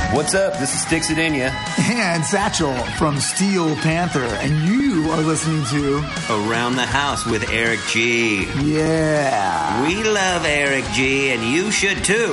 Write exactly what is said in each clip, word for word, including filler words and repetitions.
What's up? This is Stix Adenia. And Satchel from Steel Panther. And you are listening to Around the House with Eric G. Yeah. We love Eric G, and you should too.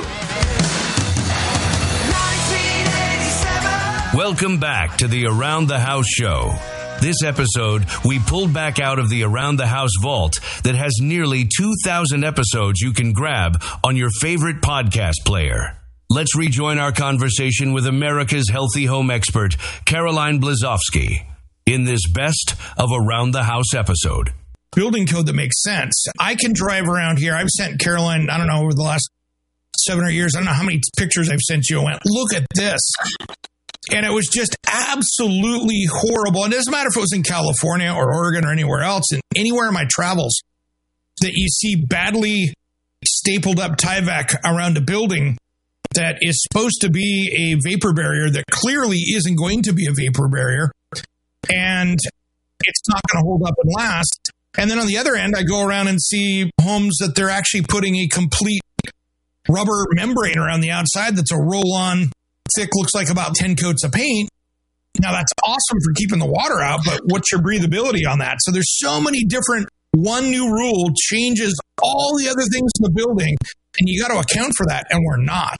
Welcome back to the Around the House show. This episode, we pulled back out of the Around the House vault that has nearly two thousand episodes you can grab on your favorite podcast player. Let's rejoin our conversation with America's healthy home expert, Caroline Blazowski, in this best of Around the House episode. Building code that makes sense. I can drive around here. I've sent Caroline, I don't know, over the last seven or eight years, I don't know how many pictures I've sent you. I went, look at this. And it was just absolutely horrible. And it doesn't matter if it was in California or Oregon or anywhere else. And anywhere in my travels that you see badly stapled up Tyvek around a building that is supposed to be a vapor barrier that clearly isn't going to be a vapor barrier. And it's not going to hold up and last. And then on the other end, I go around and see homes that they're actually putting a complete rubber membrane around the outside that's a roll-on, thick, looks like about ten coats of paint. Now, that's awesome for keeping the water out, but what's your breathability on that? So there's so many different, one new rule changes all the other things in the building, and you got to account for that, and we're not.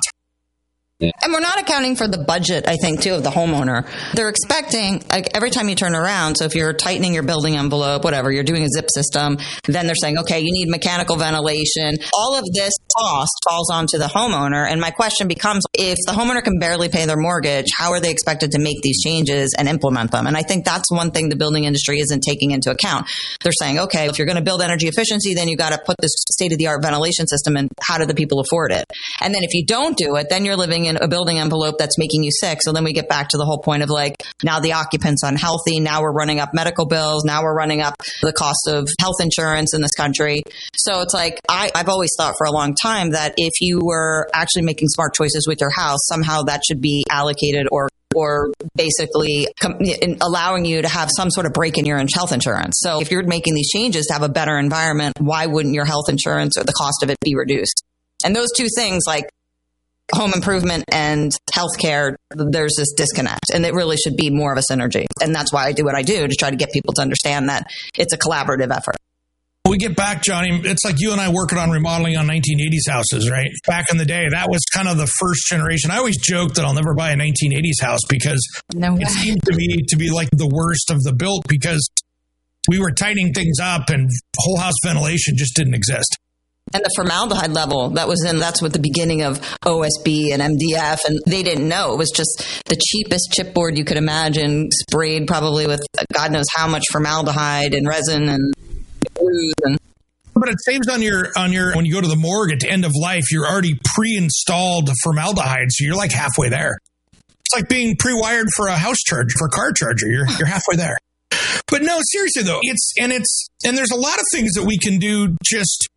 And we're not accounting for the budget, I think, too, of the homeowner. They're expecting, like, every time you turn around, so if you're tightening your building envelope, whatever, you're doing a zip system, then they're saying, okay, you need mechanical ventilation. All of this cost falls onto the homeowner. And my question becomes, if the homeowner can barely pay their mortgage, how are they expected to make these changes and implement them? And I think that's one thing the building industry isn't taking into account. They're saying, okay, if you're going to build energy efficiency, then you got to put this state-of-the-art ventilation system in. How do the people afford it? And then if you don't do it, then you're living in a building envelope that's making you sick. So then we get back to the whole point of, like, now the occupant's unhealthy. Now we're running up medical bills. Now we're running up the cost of health insurance in this country. So it's like, I, I've always thought for a long time that if you were actually making smart choices with your house, somehow that should be allocated or or basically com- allowing you to have some sort of break in your health insurance. So if you're making these changes to have a better environment, why wouldn't your health insurance or the cost of it be reduced? And those two things, like home improvement and healthcare, there's this disconnect, and it really should be more of a synergy. And that's why I do what I do, to try to get people to understand that it's a collaborative effort. We get back, Johnny, it's like you and I working on remodeling on nineteen eighties houses, right? Back in the day, that was kind of the first generation. I always joke that I'll never buy a nineteen eighties house because no way. It seemed to me to be like the worst of the built, because we were tightening things up and whole house ventilation just didn't exist. And the formaldehyde level that was in, that's what the beginning of O S B and M D F, and they didn't know. It was just the cheapest chipboard you could imagine, sprayed probably with God knows how much formaldehyde and resin and glues. And but it saves on your, on your, when you go to the morgue at the end of life, you're already pre-installed formaldehyde, so you're like halfway there. It's like being pre-wired for a house charger, for a car charger. You're, you're halfway there. But no, seriously though, it's, and it's, and there's a lot of things that we can do just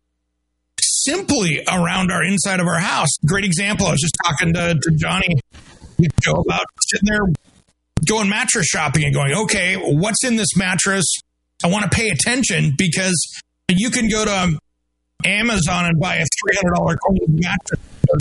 simply around our inside of our house. Great example. I was just talking to, to Johnny Joe about sitting there going mattress shopping and going, okay, what's in this mattress? I want to pay attention, because you can go to Amazon and buy a three hundred dollars mattress.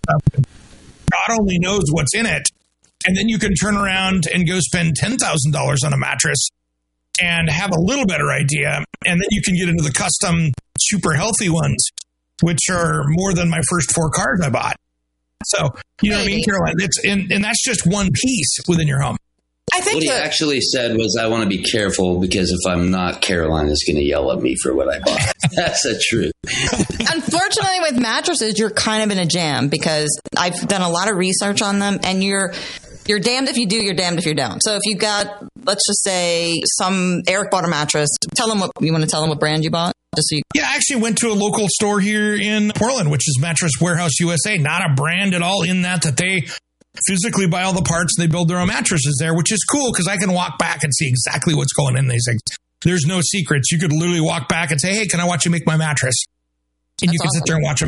God only knows what's in it. And then you can turn around and go spend ten thousand dollars on a mattress and have a little better idea. And then you can get into the custom super healthy ones, which are more than my first four cars I bought. So, you know what I mean, Caroline? It's, and, and that's just one piece within your home. I think what he that, actually said was, I want to be careful, because if I'm not, Caroline is going to yell at me for what I bought. That's the truth. Unfortunately, with mattresses, you're kind of in a jam, because I've done a lot of research on them, and you're you're damned if you do, you're damned if you don't. So if you got, let's just say, some Eric bought a mattress, tell them what you want to tell them what brand you bought. Just so you- yeah, I actually went to a local store here in Portland, which is Mattress Warehouse U S A. Not a brand at all, in that that they physically buy all the parts and they build their own mattresses there, which is cool, because I can walk back and see exactly what's going in these things. There's no secrets. You could literally walk back and say, hey, can I watch you make my mattress? And That's you can awesome. Sit there and watch them make it.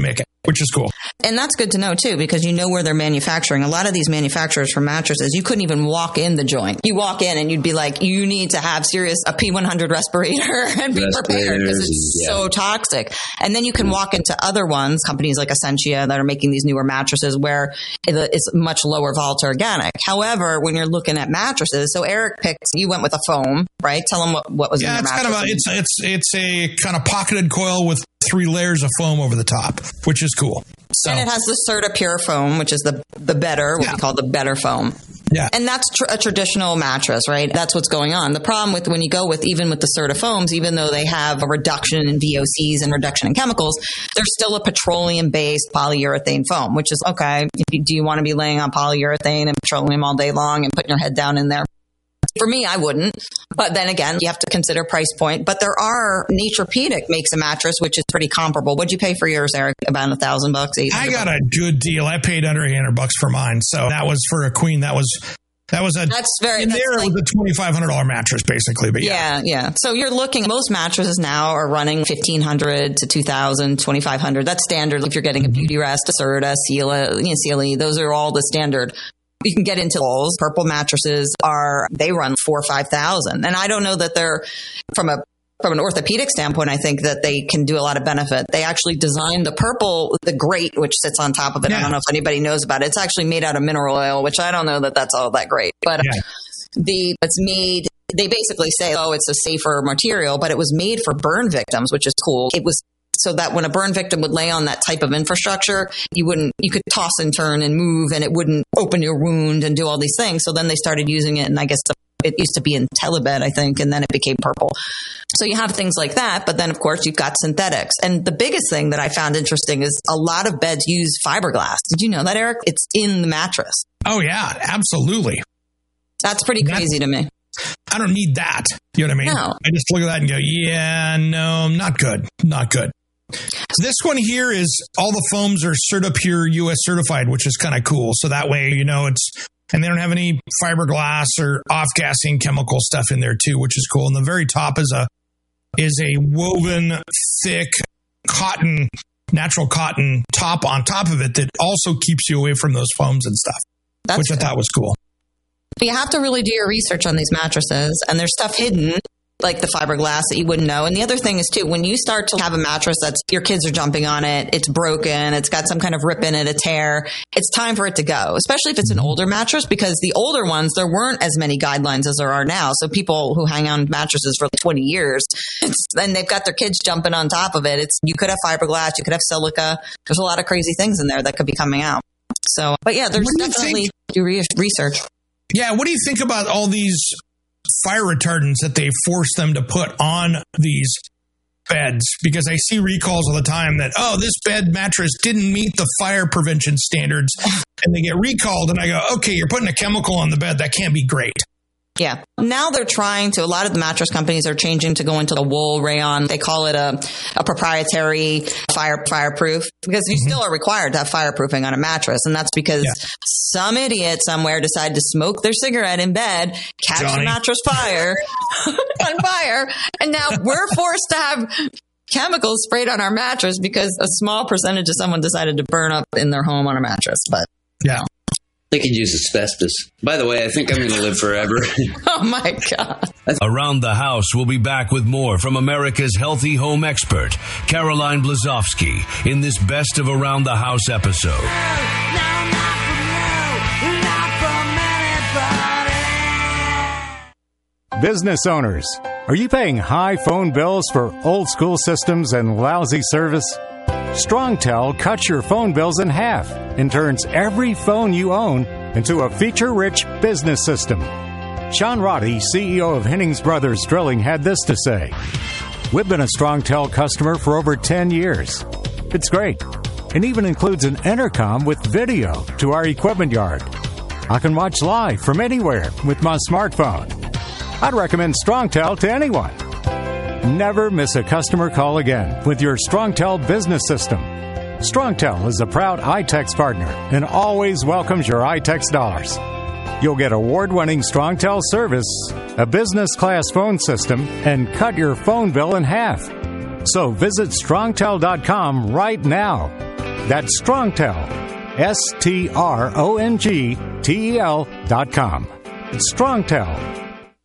which is cool. And that's good to know, too, because you know where they're manufacturing. A lot of these manufacturers for mattresses, you couldn't even walk in the joint. You walk in and you'd be like, you need to have serious a P one hundred respirator and be prepared because it's yeah. so toxic. And then you can walk into other ones, companies like Essentia that are making these newer mattresses where it's much lower volatile organic. However, when you're looking at mattresses, so Eric picked, you went with a foam, right? Tell him what, what was yeah, in your it's mattress. Kind of a, it's, it's, it's a kind of pocketed coil with three layers of foam over the top, which is cool. So. And it has the CertaPure foam, which is the the better, what yeah. we call the better foam. Yeah. And that's tr- a traditional mattress, right? That's what's going on. The problem with when you go with, even with the Certa foams, even though they have a reduction in V O Cs and reduction in chemicals, they're still a petroleum-based polyurethane foam, which is, okay, do you want to be laying on polyurethane and petroleum all day long and putting your head down in there? For me, I wouldn't. But then again, you have to consider price point. But there are, Naturepedic makes a mattress, which is pretty comparable. What'd you pay for yours, Eric? About a thousand bucks? I got a good deal. I paid under eight hundred bucks for mine. So that was for a queen. That was, that was a, that's very, in that's there like, it was a twenty-five hundred dollars mattress basically. But yeah, yeah. yeah. So you're looking, most mattresses now are running fifteen hundred to two thousand, twenty-five hundred. That's standard. If you're getting a Beauty Rest, a Certa, Sealy, you know, Sealy, those are all the standard. You can get into those. Purple mattresses are, they run four or five thousand. And I don't know that they're, from a, from an orthopedic standpoint, I think that they can do a lot of benefit. They actually designed the Purple, the grate, which sits on top of it. Yeah. I don't know if anybody knows about it. It's actually made out of mineral oil, which I don't know that that's all that great. But yeah. the, it's made, they basically say, oh, it's a safer material, but it was made for burn victims, which is cool. It was so that when a burn victim would lay on that type of infrastructure, you wouldn't, you could toss and turn and move and it wouldn't open your wound and do all these things. So then they started using it. And I guess the, it used to be in Telebed, I think, and then it became Purple. So you have things like that. But then, of course, you've got synthetics. And the biggest thing that I found interesting is a lot of beds use fiberglass. Did you know that, Eric? It's in the mattress. Oh, yeah, absolutely. That's pretty crazy to me. I don't need that. You know what I mean? No. I just look at that and go, yeah, no, not good. Not good. This one here is all the foams are CertaPure U S certified, which is kind of cool. So that way, you know, it's, and they don't have any fiberglass or off-gassing chemical stuff in there too, which is cool. And the very top is a, is a woven thick cotton, natural cotton top on top of it that also keeps you away from those foams and stuff, That's which good. I thought was cool. But you have to really do your research on these mattresses, and there's stuff hidden, like the fiberglass, that you wouldn't know. And the other thing is, too, when you start to have a mattress that's, your kids are jumping on it, it's broken, it's got some kind of rip in it, a tear, it's time for it to go, especially if it's an older mattress, because the older ones, there weren't as many guidelines as there are now. So people who hang on mattresses for twenty years, and they've got their kids jumping on top of it. It's, you could have fiberglass, you could have silica. There's a lot of crazy things in there that could be coming out. So, but yeah, there's definitely do re- research. Yeah, what do you think about all these fire retardants that they force them to put on these beds? Because I see recalls all the time that, oh, this bed mattress didn't meet the fire prevention standards, and they get recalled, and I go, okay, you're putting a chemical on the bed. That can't be great. Yeah. Now they're trying to, a lot of the mattress companies are changing to go into the wool rayon. They call it a, a proprietary fire fireproof, because you mm-hmm. still are required to have fireproofing on a mattress. And that's because yeah. some idiot somewhere decided to smoke their cigarette in bed, catch Johnny. the mattress fire on fire. And now we're forced to have chemicals sprayed on our mattress because a small percentage of someone decided to burn up in their home on a mattress. But yeah. They could use asbestos. By the way, I think I'm going to live forever. Oh, my God. Around the House will be back with more from America's healthy home expert, Caroline Blazowski, in this Best of Around the House episode. No, not from you, not from anybody. Business owners, are you paying high phone bills for old school systems and lousy service? StrongTel cuts your phone bills in half and turns every phone you own into a feature-rich business system. Sean Roddy, C E O of Hennings Brothers Drilling, had this to say. We've been a StrongTel customer for over ten years. It's great. It even includes an intercom with video to our equipment yard. I can watch live from anywhere with my smartphone. I'd recommend StrongTel to anyone. Never miss a customer call again with your StrongTel business system. StrongTel is a proud iTex partner and always welcomes your iTex dollars. You'll get award-winning StrongTel service, a business-class phone system, and cut your phone bill in half. So visit strongtel dot com right now. That's StrongTel, S T R O N G T E L dot com. StrongTel.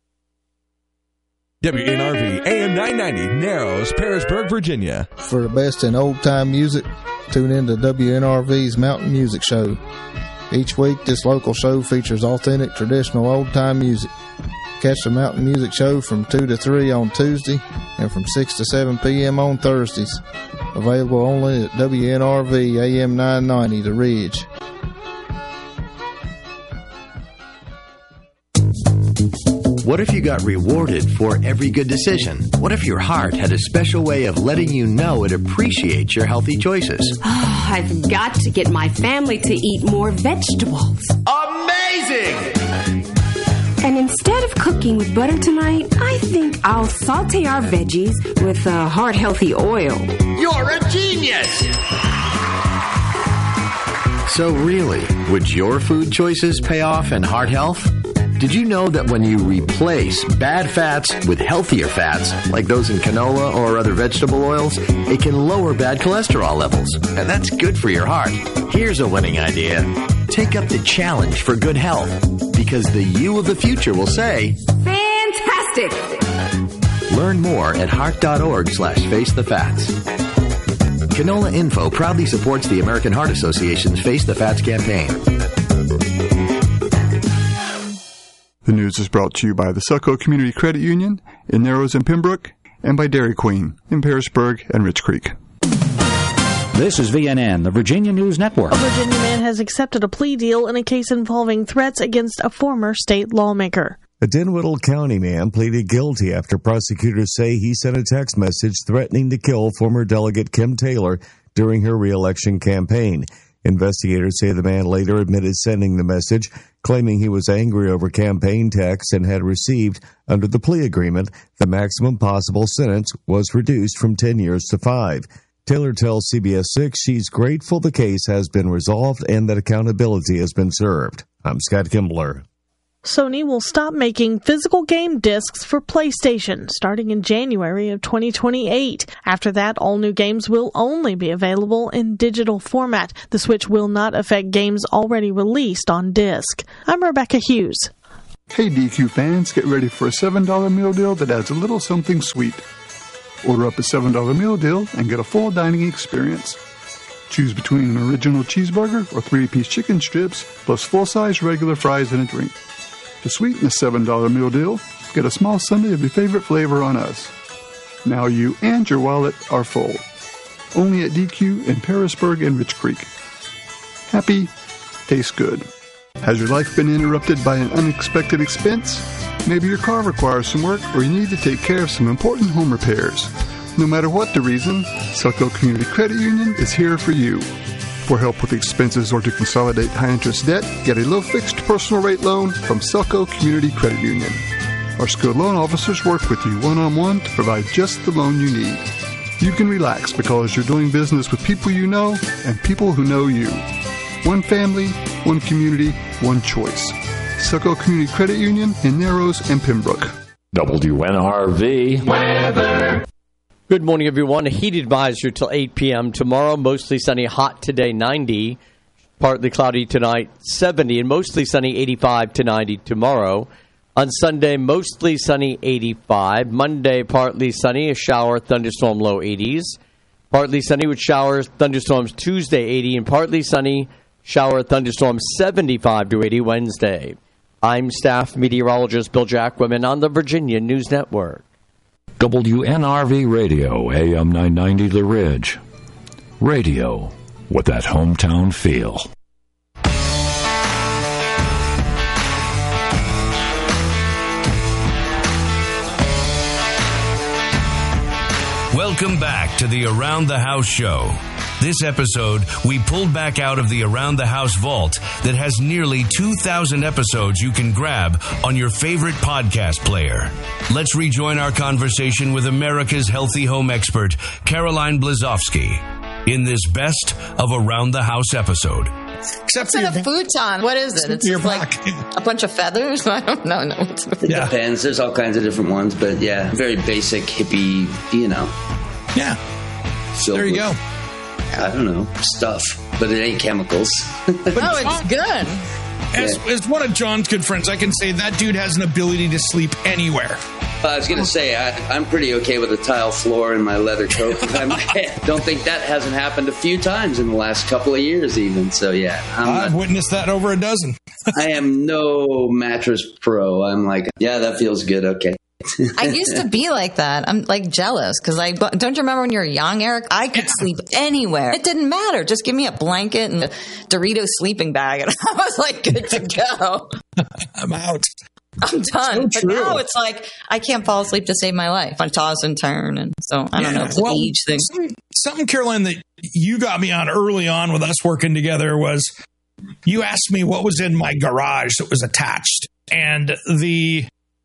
W N R V A M nine ninety, Narrows, Parisburg, Virginia. For the best in old-time music, tune in to W N R V's Mountain Music Show. Each week, this local show features authentic, traditional old-time music. Catch the Mountain Music Show from two to three on Tuesday and from six to seven p.m. on Thursdays. Available only at W N R V A M nine ninety, The Ridge. What if you got rewarded for every good decision? What if your heart had a special way of letting you know it appreciates your healthy choices? Oh, I've got to get my family to eat more vegetables. Amazing! And instead of cooking with butter tonight, I think I'll saute our veggies with uh, heart-healthy oil. You're a genius! So really, would your food choices pay off in heart health? Did you know that when you replace bad fats with healthier fats, like those in canola or other vegetable oils, it can lower bad cholesterol levels, and that's good for your heart. Here's a winning idea. Take up the challenge for good health, because the you of the future will say, fantastic! Learn more at heart.org slash face the fats. Canola Info proudly supports the American Heart Association's Face the Fats campaign. The news is brought to you by the Succo Community Credit Union in Narrows and Pembroke, and by Dairy Queen in Parisburg and Rich Creek. This is V N N, the Virginia News Network. A Virginia man has accepted a plea deal in a case involving threats against a former state lawmaker. A Dinwiddle County man pleaded guilty after prosecutors say he sent a text message threatening to kill former Delegate Kim Taylor during her re-election campaign. Investigators say the man later admitted sending the message, claiming he was angry over campaign texts and had received, under the plea agreement, the maximum possible sentence was reduced from ten years to five. Taylor tells C B S six she's grateful the case has been resolved and that accountability has been served. I'm Scott Kimbler. Sony will stop making physical game discs for PlayStation starting in January of twenty twenty-eight. After that, all new games will only be available in digital format. The Switch will not affect games already released on disc. I'm Rebecca Hughes. Hey D Q fans, get ready for a seven dollar meal deal that adds a little something sweet. Order up a seven dollar meal deal and get a full dining experience. Choose between an original cheeseburger or three-piece chicken strips plus full-size regular fries and a drink. To sweeten the seven dollar meal deal, get a small sundae of your favorite flavor on us. Now you and your wallet are full. Only at D Q in Parisburg and Rich Creek. Happy, tastes good. Has your life been interrupted by an unexpected expense? Maybe your car requires some work or you need to take care of some important home repairs. No matter what the reason, Succo Community Credit Union is here for you. For help with expenses or to consolidate high-interest debt, get a low-fixed personal rate loan from Succo Community Credit Union. Our skilled loan officers work with you one-on-one to provide just the loan you need. You can relax because you're doing business with people you know and people who know you. One family, one community, one choice. Succo Community Credit Union in Narrows and Pembroke. W N R V weather. Good morning, everyone. A heat advisory till eight p.m. Tomorrow, mostly sunny, hot today, ninety. Partly cloudy tonight, seventy. And mostly sunny, eighty-five to ninety tomorrow. On Sunday, mostly sunny, eighty-five. Monday, partly sunny, a shower, thunderstorm, low eighties. Partly sunny with showers, thunderstorms Tuesday, eighty. And partly sunny, shower, thunderstorm, seventy-five to eighty Wednesday. I'm staff meteorologist Bill Jackwoman on the Virginia News Network. W N R V Radio, A M nine ninety The Ridge. Radio with that hometown feel. Welcome back to the Around the House show. This episode, we pulled back out of the Around the House vault that has nearly two thousand episodes you can grab on your favorite podcast player. Let's rejoin our conversation with America's healthy home expert, Caroline Blazowski, in this best of Around the House episode. Except for a futon. What is it? It's your like a bunch of feathers? I don't know. No, it's It yeah. depends. There's all kinds of different ones, but yeah, very basic hippie, you know. Yeah. So there you go. I don't know, stuff, but it ain't chemicals. But oh, it's good. As, Yeah. as one of John's good friends, I can say that dude has an ability to sleep anywhere. I was going to say, I, I'm pretty okay with a tile floor and my leather coat. I don't think that hasn't happened a few times in the last couple of years even. So, yeah. I'm I've not, witnessed that over a dozen. I am no mattress pro. I'm like, yeah, that feels good. Okay. I used to be like that. I'm like jealous because I don't you remember when you were young, Eric? I could sleep anywhere. It didn't matter. Just give me a blanket and a Doritos sleeping bag, and I was like good to go. I'm out. I'm done. So but true. now it's like I can't fall asleep to save my life. I toss and turn, and so I don't Yeah, know. It's well, an age thing. Something, something, Caroline, that you got me on early on with us working together was you asked me what was in my garage that was attached, and the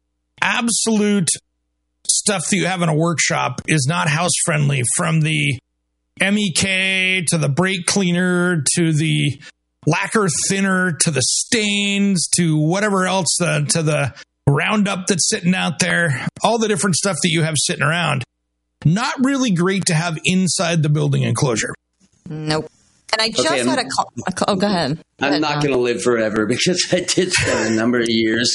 absolute stuff that you have in a workshop is not house friendly, from the M E K to the brake cleaner to the lacquer thinner to the stains to whatever else, uh, to the Roundup that's sitting out there, all the different stuff that you have sitting around. Not really great to have inside the building enclosure. Nope. And I just Okay, had a call. A call. Oh, go ahead. Go I'm ahead, not John. going to live forever because I did spend a number of years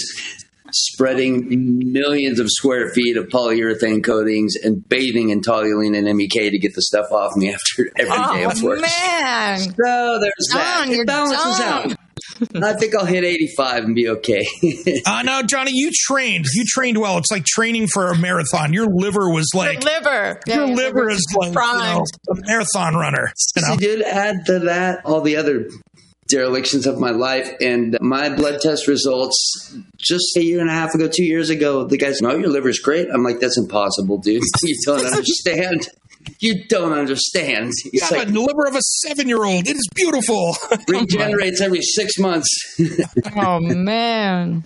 spreading millions of square feet of polyurethane coatings and bathing in toluene and M E K to get the stuff off me after every day Oh of work. man! So there's that. John, you're It balances done. out. I think I'll hit eighty-five and be okay. Uh, no, Johnny, you trained. You trained well. It's like training for a marathon. Your liver was like, Your liver. your Yeah, liver is like, you know, primed. a marathon runner. You know? See, dude, add to that all the other derelictions of my life, and my blood test results just a year and a half ago, two years ago, the guys, no, your liver's great. I'm like, that's impossible, dude. You don't understand. You don't understand. You It's have like, a liver of a seven-year-old. It is beautiful. regenerates every six months. Oh man!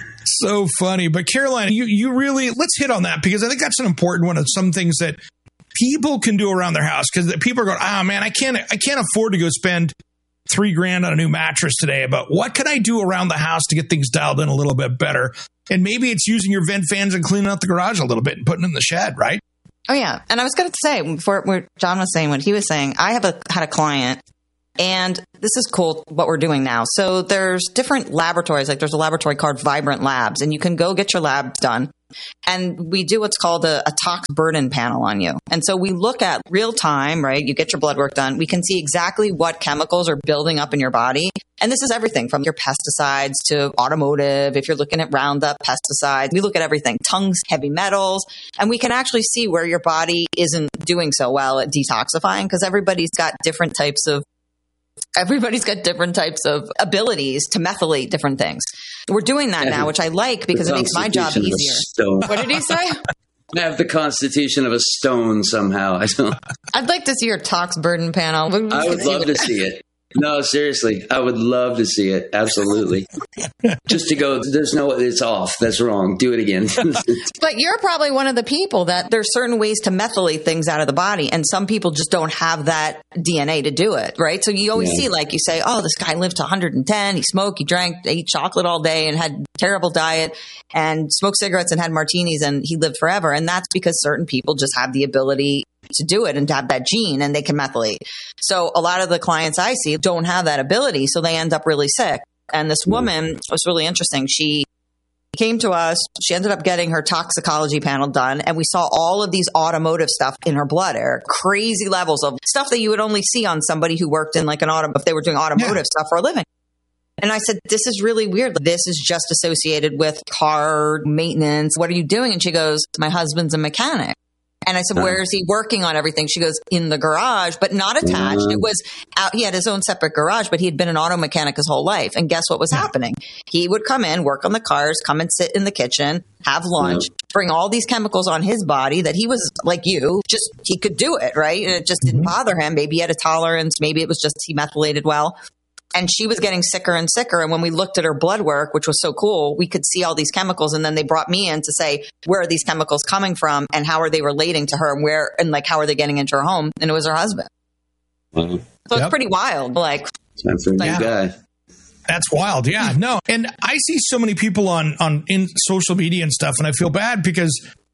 So funny. But Caroline, you, you really, let's hit on that, because I think that's an important one of some things that people can do around their house, because people are going, oh man, I can't, I can't afford to go spend three grand on a new mattress today, but what can I do around the house to get things dialed in a little bit better? And maybe it's using your vent fans and cleaning out the garage a little bit and putting it in the shed, right? Oh yeah, and I was going to say before what John was saying, what he was saying, I have a had a client, and this is cool what we're doing now. So there's different laboratories, like there's a laboratory called Vibrant Labs, and you can go get your labs done. And we do what's called a, a tox burden panel on you. And so we look at real time, right? You get your blood work done. We can see exactly what chemicals are building up in your body. And this is everything from your pesticides to automotive. If you're looking at Roundup, pesticides, we look at everything, tongues, heavy metals, and we can actually see where your body isn't doing so well at detoxifying, because everybody's got different types of Everybody's got different types of abilities to methylate different things. We're doing that now, which I like because it makes my job Constitution of a easier. stone. What did he say? I have the constitution of a stone somehow. I don't. I'd like to see your tox burden panel. We- we I can would see love what- to see it. No, seriously, I would love to see it. Absolutely. Just to go, there's no, it's off. That's wrong. Do it again. But you're probably one of the people that there's certain ways to methylate things out of the body, and some people just don't have that D N A to do it, right? So you always Yeah. see, like you say, oh, this guy lived to one hundred ten. He smoked, he drank, ate chocolate all day, and had terrible diet, and smoked cigarettes and had martinis, and he lived forever. And that's because certain people just have the ability to do it and to have that gene, and they can methylate. So a lot of the clients I see don't have that ability, so they end up really sick. And this woman was really interesting. She came to us. She ended up getting her toxicology panel done, and we saw all of these automotive stuff in her blood, Eric. Crazy levels of stuff that you would only see on somebody who worked in like an auto, if they were doing automotive yeah. stuff for a living. And I said, this is really weird. This is just associated with car maintenance. What are you doing? And she goes, my husband's a mechanic. And I said, where is he working on everything? She goes, in the garage, but not attached. It was out. He had his own separate garage, but he had been an auto mechanic his whole life. And guess what was happening? He would come in, work on the cars, come and sit in the kitchen, have lunch, bring all these chemicals on his body that he was like you, just he could do it, right? And it just didn't bother him. Maybe he had a tolerance. Maybe it was just he methylated well. And she was getting sicker and sicker. And when we looked at her blood work, which was so cool, we could see all these chemicals. And then they brought me in to say, where are these chemicals coming from? And how are they relating to her? And where, and like, how are they getting into her home? And it was her husband. Wow. So yep. It's pretty wild. Like, time for a new yeah. guy. That's wild. Yeah, no. And I see so many people on, on in social media and stuff, and I feel bad because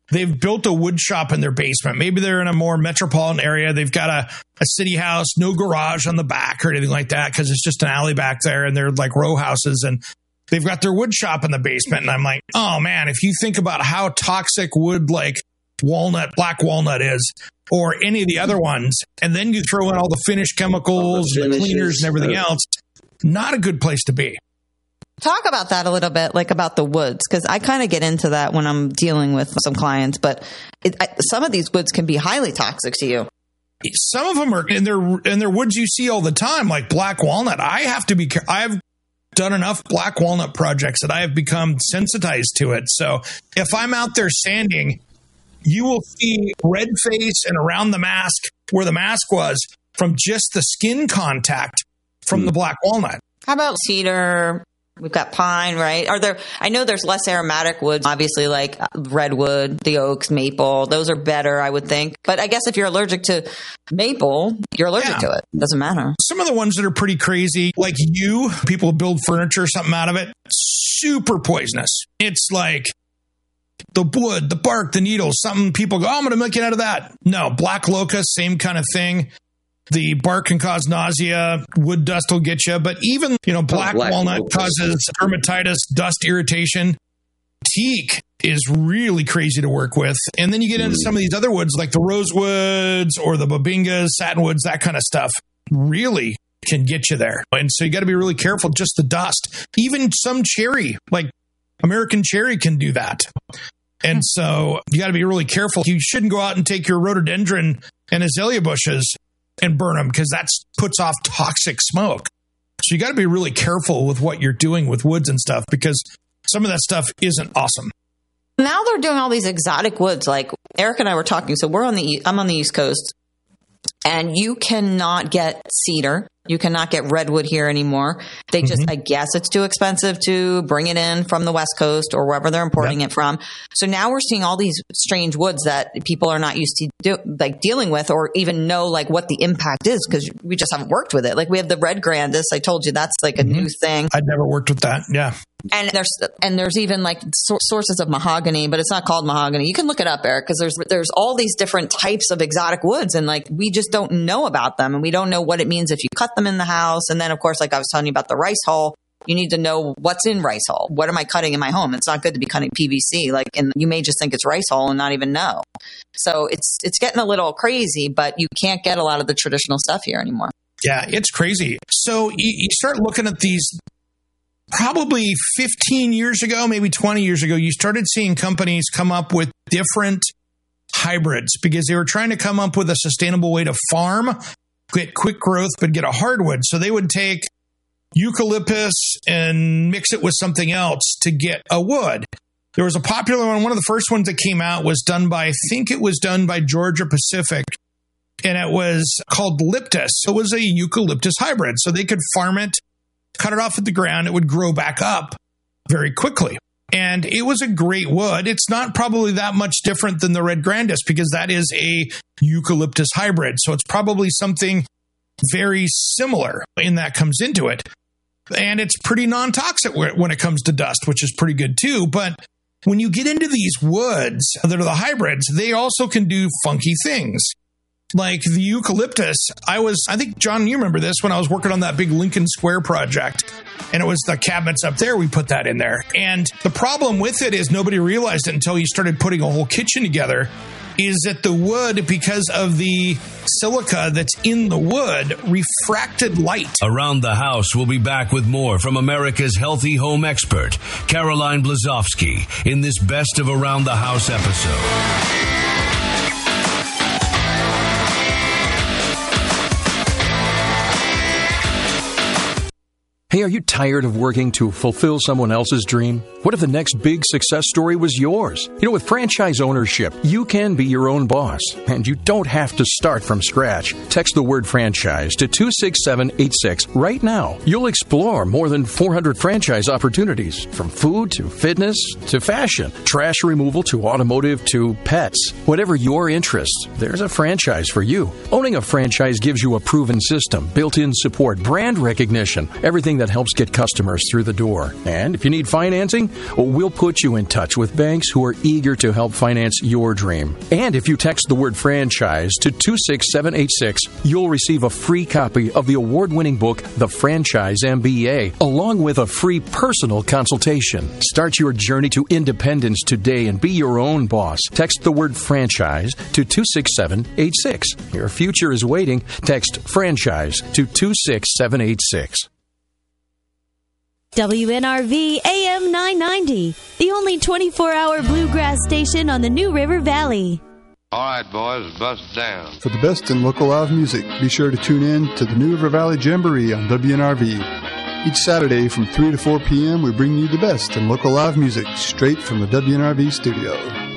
they've built a wood shop in their basement. Maybe they're in a more metropolitan area. They've got a, a city house, no garage on the back or anything like that because it's just an alley back there and they're like row houses and they've got their wood shop in the basement. And I'm like, oh man, if you think about how toxic wood like walnut, black walnut is, or any of the other ones, and then you throw in all the finished chemicals, the, the cleaners and everything else, not a good place to be. Talk about that a little bit, like about the woods, because I kind of get into that when I'm dealing with some clients, but it, I, some of these woods can be highly toxic to you. Some of them are, and they're, and they're woods you see all the time, like black walnut. I have to be, I've done enough black walnut projects that I have become sensitized to it. So if I'm out there sanding, you will see red face and around the mask where the mask was from just the skin contact from mm. the black walnut. How about cedar? We've got pine, right? Are there? I know there's less aromatic woods, obviously, like redwood, the oaks, maple. Those are better, I would think. But I guess if you're allergic to maple, you're allergic yeah. to it. Doesn't matter. Some of the ones that are pretty crazy, like yew, people build furniture or something out of it, super poisonous. It's like the wood, the bark, the needles, something people go, oh, I'm going to make it out of that. No, black locust, same kind of thing. The bark can cause nausea. Wood dust will get you. But even, you know, black, oh, black walnut locust. Causes dermatitis, dust irritation. Teak is really crazy to work with. And then you get into mm. some of these other woods like the rosewoods or the babingas, satinwoods, that kind of stuff. Really can get you there. And so you got to be really careful. Just the dust. Even some cherry, like American cherry, can do that. And so you got to be really careful. You shouldn't go out and take your rhododendron and azalea bushes and burn them because that puts off toxic smoke. So you got to be really careful with what you're doing with woods and stuff because some of that stuff isn't awesome. Now they're doing all these exotic woods. Like Eric and I were talking. So we're on the, I'm on the East Coast and you cannot get cedar. You cannot get redwood here anymore. They just, mm-hmm. I guess it's too expensive to bring it in from the West Coast or wherever they're importing yep. it from. So now we're seeing all these strange woods that people are not used to do, like dealing with or even know like what the impact is because we just haven't worked with it. Like we have the red grandis. I told you that's like a mm-hmm. new thing. I'd never worked with that. Yeah. And there's and there's even like so- sources of mahogany, but it's not called mahogany. You can look it up, Eric, because there's there's all these different types of exotic woods, and like we just don't know about them, and we don't know what it means if you cut them in the house. And then, of course, like I was telling you about the rice hull, you need to know what's in rice hull. What am I cutting in my home? It's not good to be cutting P V C, like, and you may just think it's rice hull and not even know. So it's it's getting a little crazy, but you can't get a lot of the traditional stuff here anymore. Yeah, it's crazy. So you, you start looking at these. Probably fifteen years ago, maybe twenty years ago, you started seeing companies come up with different hybrids because they were trying to come up with a sustainable way to farm, get quick growth, but get a hardwood. So they would take eucalyptus and mix it with something else to get a wood. There was a popular one. One of the first ones that came out was done by, I think it was done by Georgia Pacific, and it was called Liptus. It was a eucalyptus hybrid. So they could farm it, cut it off at the ground, it would grow back up very quickly. And it was a great wood. It's not probably that much different than the red grandis because that is a eucalyptus hybrid. So it's probably something very similar in that comes into it. And it's pretty non-toxic when it comes to dust, which is pretty good too. But when you get into these woods that are the hybrids, they also can do funky things. Like the eucalyptus, I was, I think, John, you remember this when I was working on that big Lincoln Square project, and it was the cabinets up there, we put that in there. And the problem with it is nobody realized it until you started putting a whole kitchen together, is that the wood, because of the silica that's in the wood, refracted light. Around the House will be back with more from America's healthy home expert, Caroline Blazowski, in this Best of Around the House episode. Hey, are you tired of working to fulfill someone else's dream? What if the next big success story was yours? You know, with franchise ownership, you can be your own boss, and you don't have to start from scratch. Text the word franchise to two six seven eight six right now. You'll explore more than four hundred franchise opportunities, from food to fitness to fashion, trash removal to automotive to pets. Whatever your interest, there's a franchise for you. Owning a franchise gives you a proven system, built-in support, brand recognition, everything that helps get customers through the door. And if you need financing, Struggling? Well, we'll put you in touch with banks who are eager to help finance your dream. And if you text the word franchise to two six seven eight six, you'll receive a free copy of the award-winning book, The Franchise M B A, along with a free personal consultation. Start your journey to independence today and be your own boss. Text the word franchise to two six seven eight six. Your future is waiting. Text franchise to two six seven eight six. W N R V A M nine ninety, the only twenty-four hour bluegrass station on the New River Valley. All right, boys, bust down. For the best in local live music, be sure to tune in to the New River Valley Jamboree on W N R V. Each Saturday from three to four p.m., we bring you the best in local live music straight from the W N R V studio.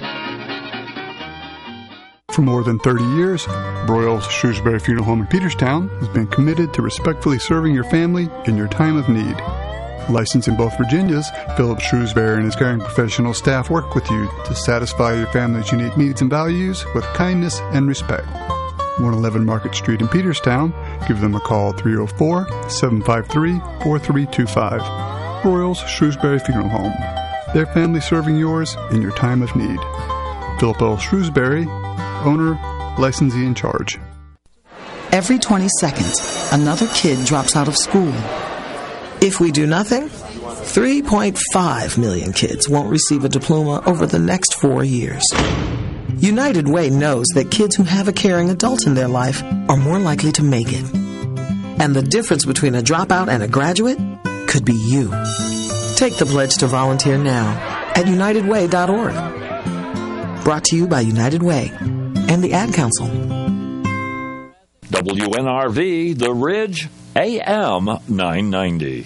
For more than thirty years, Broyles Shrewsbury Funeral Home in Peterstown has been committed to respectfully serving your family in your time of need. Licensed in both Virginias, Philip Shrewsbury and his caring professional staff work with you to satisfy your family's unique needs and values with kindness and respect. one eleven Market Street in Peterstown. Give them a call at three oh four, seven five three, four three two five. Broyles Shrewsbury Funeral Home. Their family serving yours in your time of need. Philip L. Shrewsbury, owner, licensee in charge. Every twenty seconds, another kid drops out of school. If we do nothing, three point five million kids won't receive a diploma over the next four years. United Way knows that kids who have a caring adult in their life are more likely to make it. And the difference between a dropout and a graduate could be you. Take the pledge to volunteer now at united way dot org. Brought to you by United Way and the Ad Council. W N R V, The Ridge, A M nine ninety.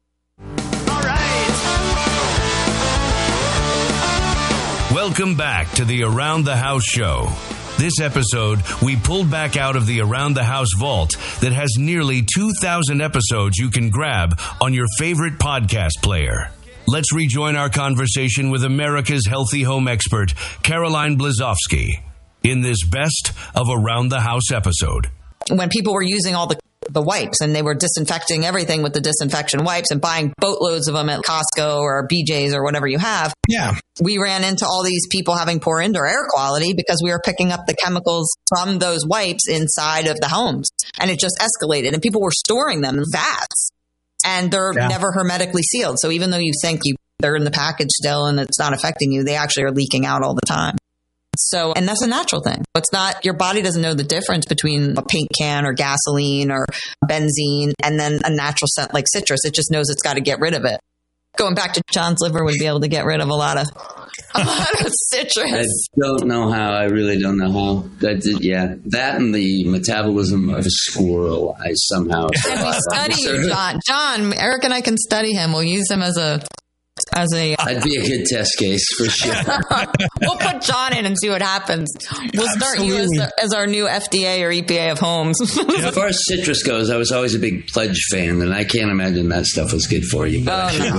Welcome back to the Around the House show. This episode, we pulled back out of the Around the House vault that has nearly two thousand episodes you can grab on your favorite podcast player. Let's rejoin our conversation with America's healthy home expert, Caroline Blazowski, in this Best of Around the House episode. When people were using all the the wipes and they were disinfecting everything with the disinfection wipes and buying boatloads of them at Costco or B J's or whatever you have. Yeah. We ran into all these people having poor indoor air quality because we were picking up the chemicals from those wipes inside of the homes, and it just escalated, and people were storing them in vats, and they're yeah. never hermetically sealed. So even though you think you they're in the package still and it's not affecting you, they actually are leaking out all the time. So, and that's a natural thing. It's not, your body doesn't know the difference between a paint can or gasoline or benzene and then a natural scent like citrus. It just knows it's got to get rid of it. Going back to John's liver would be able to get rid of a lot of, a lot of citrus. I don't know how. I really don't know how. That did, yeah. That and the metabolism of a squirrel, I somehow. Can we study you, John? John, Eric and I can study him. We'll use him as a, As a, I'd be a good test case for sure. We'll put John in and see what happens. We'll start Absolutely. you as, the, as our new F D A or E P A of homes. As far as citrus goes, I was always a big Pledge fan, and I can't imagine that stuff was good for you. But oh,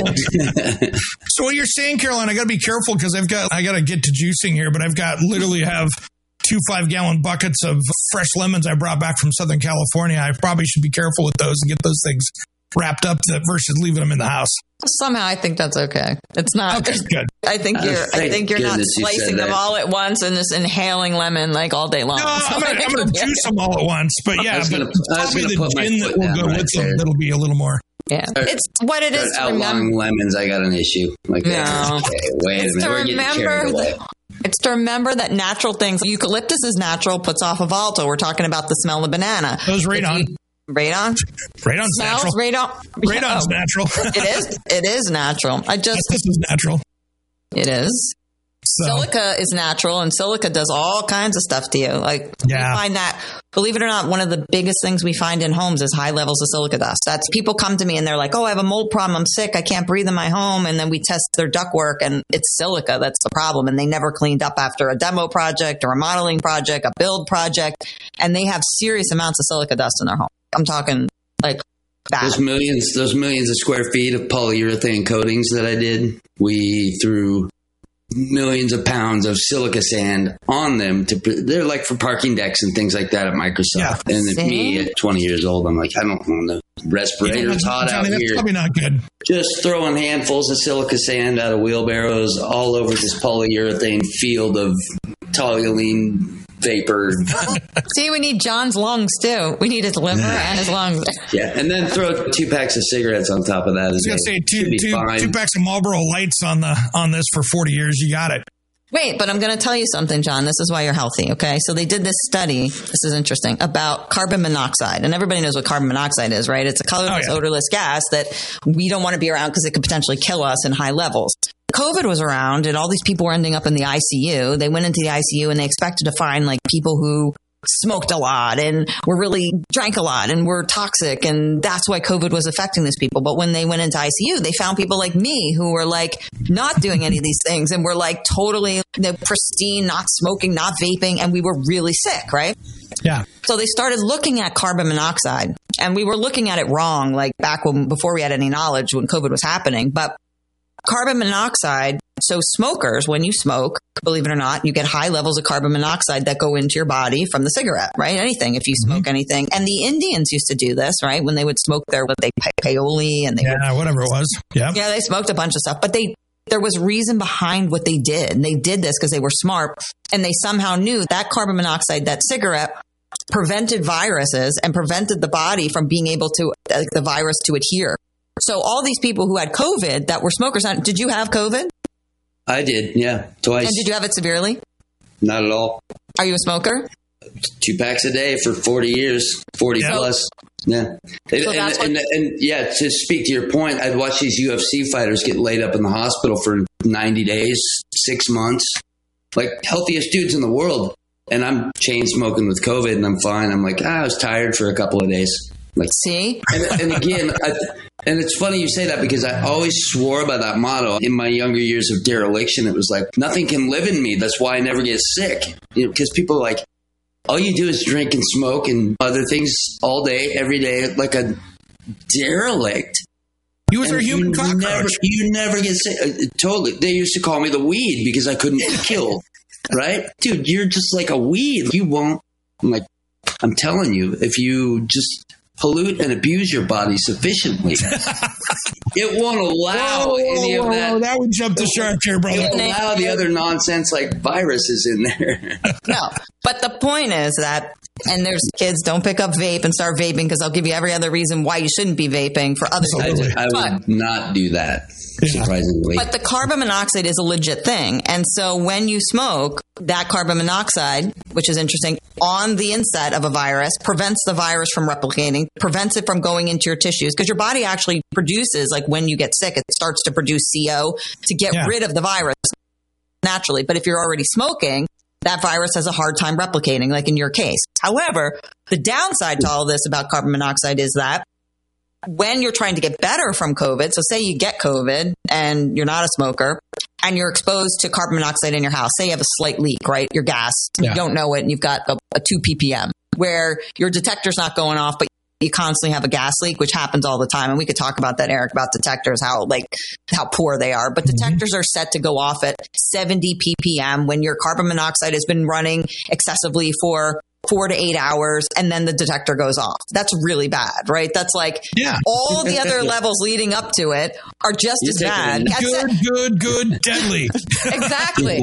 no. So what you're saying, Caroline, I got to be careful because I've got I got to get to juicing here, but I've got literally have two five gallon buckets of fresh lemons I brought back from Southern California. I probably should be careful with those and get those things wrapped up to, versus leaving them in the house. Somehow I think that's okay. It's not okay, good. I think you're uh, I think you're not slicing them that. all at once and just inhaling lemon like all day long. No, I'm gonna, I'm gonna juice them all at once, but yeah, but gonna, probably the gin that will go right with there. them that'll be a little more. Yeah, it's what it is. Outlawing lemons, I got an issue. Like, no, okay, wait a minute, we're getting carried away. It's to remember that natural things. Eucalyptus is natural, puts off a volatile. We're talking about the smell of banana. Those radon. Radon? Radon's Smells? natural. Radon? Radon's yeah. natural. It is. It is natural. I just. This is natural. It is. So. Silica is natural, and silica does all kinds of stuff to you. Like, yeah. we find that, believe it or not, one of the biggest things we find in homes is high levels of silica dust. That's people come to me and they're like, oh, I have a mold problem. I'm sick. I can't breathe in my home. And then we test their ductwork, and it's silica. That's the problem. And they never cleaned up after a demo project or a modeling project, a build project. And they have serious amounts of silica dust in their home. I'm talking like that. Those millions, those millions of square feet of polyurethane coatings that I did, we threw millions of pounds of silica sand on them. To They're like for parking decks and things like that at Microsoft. Yeah. And at me at twenty years old, I'm like, I don't want the respirators hot Johnny, out that's here. probably not good. Just throwing handfuls of silica sand out of wheelbarrows all over this polyurethane field of toluene vapor. See, we need John's lungs too. We need his liver and his lungs. Yeah, and then throw two packs of cigarettes on top of that. I was going to say two, two, two packs of Marlboro Lights on the on this for forty years. You got it. Wait, but I'm going to tell you something, John. This is why you're healthy, okay? So they did this study, this is interesting, about carbon monoxide. And everybody knows what carbon monoxide is, right? It's a colorless, oh, yeah. odorless gas that we don't want to be around because it could potentially kill us in high levels. COVID was around and all these people were ending up in the I C U. They went into the I C U and they expected to find like people who smoked a lot and were really drank a lot and were toxic. And that's why COVID was affecting these people. But when they went into I C U, they found people like me who were like not doing any of these things and were like totally you know, pristine, not smoking, not vaping. And we were really sick, right? Yeah. So they started looking at carbon monoxide and we were looking at it wrong, like back when, before we had any knowledge when COVID was happening. But carbon monoxide, so smokers, when you smoke, believe it or not, you get high levels of carbon monoxide that go into your body from the cigarette, right? Anything, if you smoke mm-hmm. anything. And the Indians used to do this, right? When they would smoke their, what they, paoli and they Yeah, would, whatever it was. Yeah. Yeah, they smoked a bunch of stuff. But they there was reason behind what they did. And they did this because they were smart. And they somehow knew that carbon monoxide, that cigarette, prevented viruses and prevented the body from being able to, uh, the virus to adhere. So all these people who had COVID that were smokers, did you have COVID? I did, yeah, twice. And did you have it severely? Not at all. Are you a smoker? Two packs a day for forty years, forty yeah. plus. Yeah. And, so and, and, and yeah, to speak to your point, I'd watch these U F C fighters get laid up in the hospital for ninety days, six months, like healthiest dudes in the world. And I'm chain smoking with COVID and I'm fine. I'm like, ah, I was tired for a couple of days. Like, see? And, and again, I, and it's funny you say that because I always swore by that motto in my younger years of dereliction. It was like, nothing can live in me. That's why I never get sick. You know, because people are like, all you do is drink and smoke and other things all day, every day, like a derelict. You was a human you cockroach. Never, you never get sick. Uh, totally. They used to call me the weed because I couldn't kill. Right? Dude, you're just like a weed. You won't. I'm like, I'm telling you, if you just pollute and abuse your body sufficiently, it won't allow whoa, whoa, any of that. Whoa, that would jump the shark here, brother. It won't allow the other nonsense like viruses in there. No, but the point is that, and there's kids, don't pick up vape and start vaping because I'll give you every other reason why you shouldn't be vaping for other Absolutely. reasons. I, I would not do that. Surprisingly. But the carbon monoxide is a legit thing. And so when you smoke, that carbon monoxide, which is interesting, on the inside of a virus, prevents the virus from replicating, prevents it from going into your tissues. Because your body actually produces, like when you get sick, it starts to produce C O to get yeah. rid of the virus naturally. But if you're already smoking, that virus has a hard time replicating, like in your case. However, the downside to all this about carbon monoxide is that when you're trying to get better from COVID, so say you get COVID and you're not a smoker and you're exposed to carbon monoxide in your house, say you have a slight leak, right? Your gas, yeah. you don't know it and you've got a, a two P P M where your detector's not going off, but you constantly have a gas leak, which happens all the time. And we could talk about that, Eric, about detectors, how like how poor they are. But detectors mm-hmm. are set to go off at seventy P P M when your carbon monoxide has been running excessively for four to eight hours and then the detector goes off. That's really bad, right? That's like yeah. all the other levels leading up to it are just You're as bad. Good, good, good, deadly. Exactly.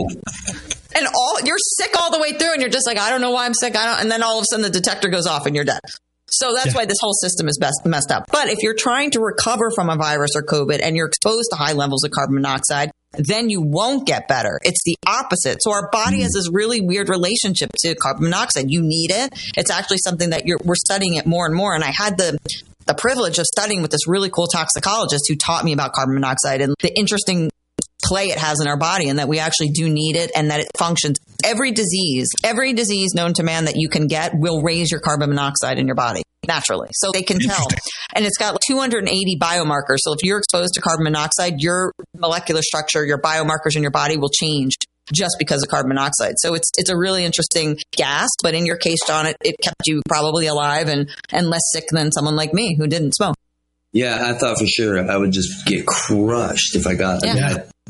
And all you're sick all the way through and you're just like, I don't know why I'm sick. I don't, and then all of a sudden the detector goes off and you're dead. So that's yeah. why this whole system is best, messed up. But if you're trying to recover from a virus or COVID and you're exposed to high levels of carbon monoxide, then you won't get better. It's the opposite. So our body mm. has this really weird relationship to carbon monoxide. You need it. It's actually something that you're, we're studying it more and more. And I had the the privilege of studying with this really cool toxicologist who taught me about carbon monoxide and the interesting play it has in our body and that we actually do need it and that it functions. Every disease, every disease known to man that you can get will raise your carbon monoxide in your body naturally. So they can tell. And it's got two hundred eighty biomarkers. So if you're exposed to carbon monoxide, your molecular structure, your biomarkers in your body will change just because of carbon monoxide. So it's it's a really interesting gas, but in your case, John, it, it kept you probably alive and, and less sick than someone like me who didn't smoke. Yeah, I thought for sure I would just get crushed if I got yeah. it. Yeah.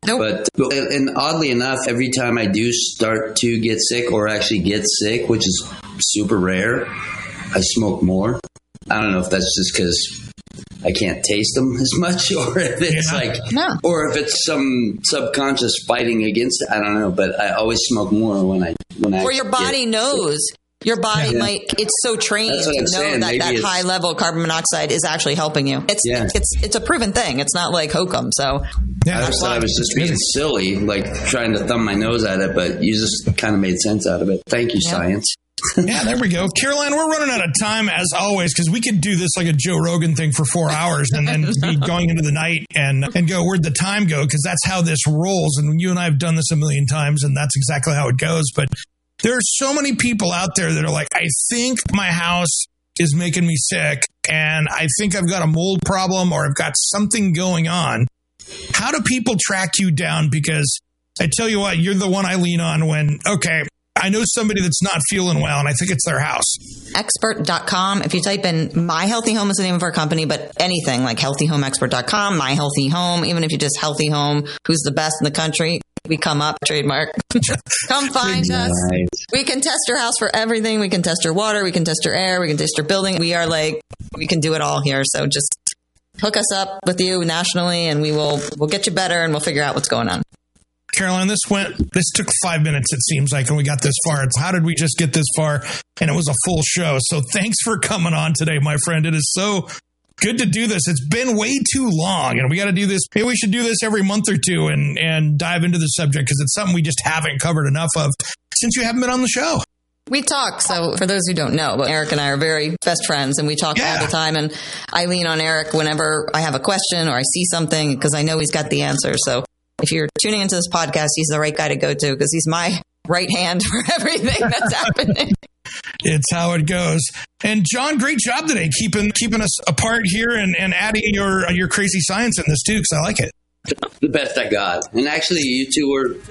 But, and oddly enough, every time I do start to get sick or actually get sick, which is super rare, I smoke more. I don't know if that's just because I can't taste them as much, or if it's yeah. like, no. or if it's some subconscious fighting against it. I don't know, but I always smoke more when I when I. Or your body get, knows. Your body yeah. might, it's so trained to know saying. that Maybe that high level of carbon monoxide is actually helping you. It's yeah. it's it's a proven thing. It's not like hokum. So yeah, I thought I was just being silly, like trying to thumb my nose at it, but you just kind of made sense out of it. Thank you, yeah. science. Yeah, there we go. Caroline, we're running out of time as always because we could do this like a Joe Rogan thing for four hours and then be going into the night and, and go, where'd the time go? Because that's how this rolls. And you and I have done this a million times, and that's exactly how it goes. But there are so many people out there that are like, I think my house is making me sick, and I think I've got a mold problem or I've got something going on. How do people track you down? Because I tell you what, you're the one I lean on when, okay, I know somebody that's not feeling well, and I think it's their house. Expert dot com. If you type in My Healthy Home is the name of our company, but anything like healthy home expert dot com, My Healthy Home, even if you just Healthy Home, who's the best in the country, we come up, trademark. Come find us. Nice. We can test your house for everything. We can test your water. We can test your air. We can test your building. We are like, we can do it all here. So just hook us up with you nationally, and we will we'll get you better, and we'll figure out what's going on. Caroline, this went, this took five minutes, it seems like, and we got this far. It's how did we just get this far? And it was a full show. So thanks for coming on today, my friend. It is so good to do this. It's been way too long, and we got to do this. Maybe we should do this every month or two and, and dive into the subject because it's something we just haven't covered enough of since you haven't been on the show. We talk. So for those who don't know, but Eric and I are very best friends, and we talk yeah. all the time. And I lean on Eric whenever I have a question or I see something because I know he's got the answer. So if you're tuning into this podcast, he's the right guy to go to because he's my right hand for everything that's happening. It's how it goes. And John, great job today keeping keeping us apart here and, and adding your your crazy science in this too, because I like it. The best I got. And actually, you two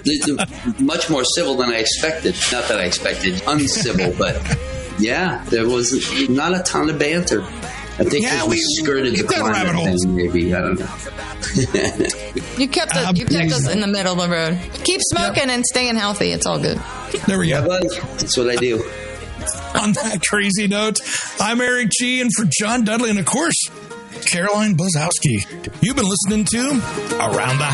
were much more civil than I expected. Not that I expected uncivil, but yeah, there was not a ton of banter. I think yeah, we, we skirted the climate thing, maybe. I don't know. You kept us, you kept us in the middle of the road. Keep smoking yep. and staying healthy. It's all good. There we go. Yeah, that's what I do. On that crazy note, I'm Eric G. and for John Dudley and, of course, Caroline Blazowski. You've been listening to Around the